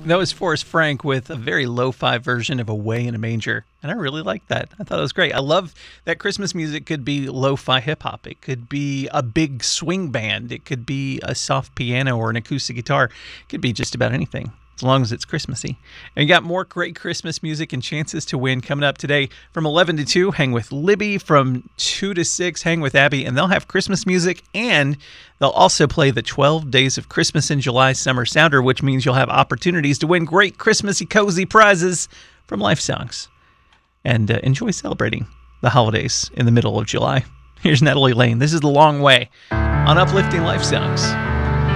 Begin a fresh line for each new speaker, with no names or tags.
That was Forrest Frank with a very lo-fi version of Away in a Manger. And I really liked that. I thought it was great. I love that Christmas music could be lo-fi hip-hop. It could be a big swing band. It could be a soft piano or an acoustic guitar. It could be just about anything, as long as it's Christmassy. And you got more great Christmas music and chances to win coming up today. From 11 to 2, hang with Libby. From 2 to 6, hang with Abby. And they'll have Christmas music, and they'll also play the 12 Days of Christmas in July Summer Sounder, which means you'll have opportunities to win great Christmassy cozy prizes from Life Songs. And enjoy celebrating the holidays in the middle of July. Here's Natalie Lane. This is The Long Way on Uplifting Life Songs.